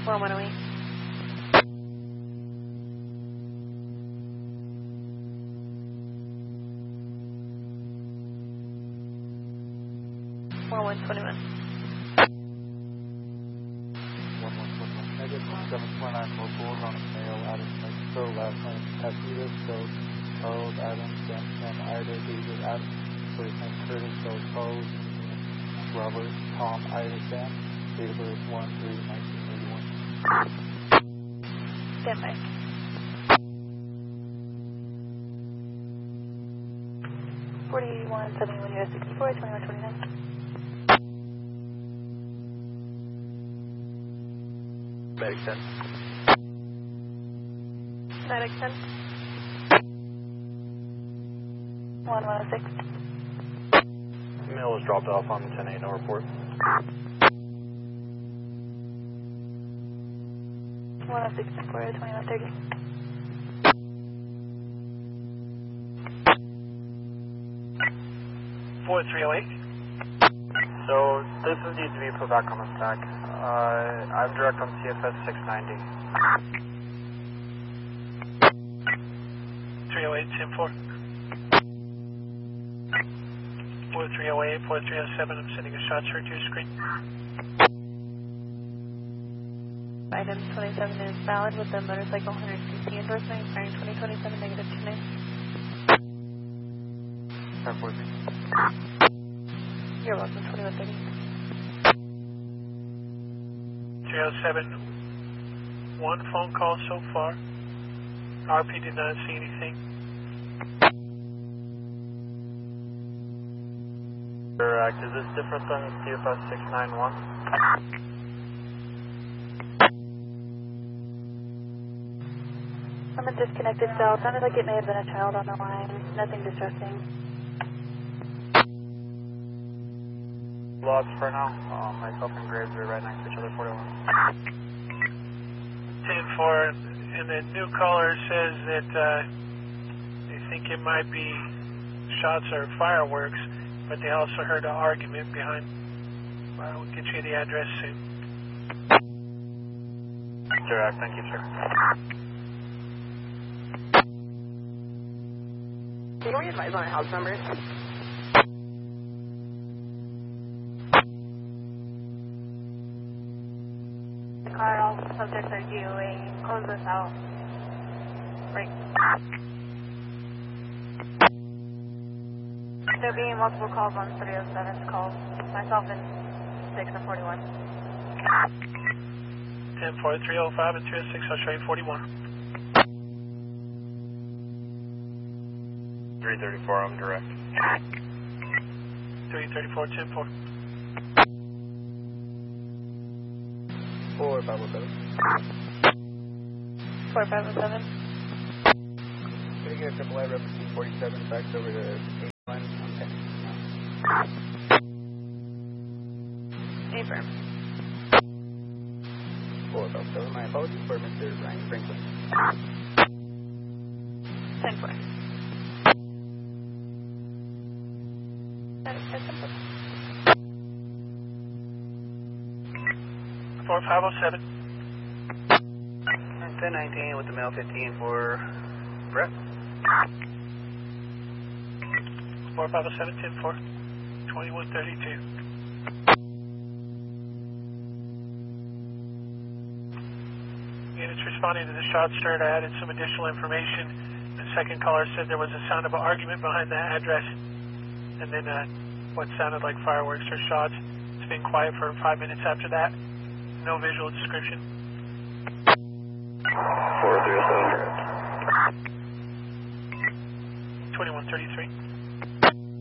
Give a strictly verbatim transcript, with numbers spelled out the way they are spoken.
four one oh eight. four one two one. one one two one. Negative one seven four nine locals on a male out of Mexico. Last name Casita, spelled Charles Adams, Sam Ida, David Adams. First name Curtis, spelled Charles, Robert, Tom, Ida, Sam. Date of birth one three nineteen eighty-one. Stand by. forty-one seventy-one U S sixty-four, twenty-one twenty-nine. Medic ten. Medic ten. one one oh six. Male was dropped off on ten eight, no report. one oh six four, twenty-one thirty. four three oh eight. So this is needs to be put back on the stack. Uh, I'm direct on C F S six ninety. three oh eight, ten four. four three oh eight, four three oh seven, I'm sending a shot search to your screen. Item twenty-seven is valid with the motorcycle one hundred C C endorsement expiring twenty twenty-seven, negative two nine. ten four. You're welcome, twenty-one thirty. three oh seven, one phone call so far. R P did not see anything. Correct. Is this different than C F S six ninety-one? I'm a disconnected cell. Sounded like it may have been a child on the line. Nothing distressing. Lost for now. Uh, myself and Graves are right next to each other, forty-one. ten four, and the new caller says that uh, they think it might be shots or fireworks, but they also heard an argument behind. Well, we'll get you the address soon. Correct. Thank you, sir. Can we advise on house numbers? The car, all subjects are D O A. Close this out. Right. There being multiple calls on three oh seven calls. Myself and six and forty-one. ten four, three oh five and three oh six, I'll show you forty-one. three thirty-four, I'm direct. three thirty-four, ten four. four five oh seven. four five oh seven. Can you get a triple I reference forty-seven back over to eight line? Okay. Affirm. four five oh seven. My apologies for Mister Ryan Franklin. ten four. four five oh seven. ten nineteen with the male fifteen for Brett. four five oh seven, ten four, twenty-one thirty-two. Units responding to the shot start, I added some additional information. The second caller said there was a sound of an argument behind that address, and then uh, what sounded like fireworks or shots. It's been quiet for five minutes after that. No visual description. four three oh seven. twenty-one thirty-three.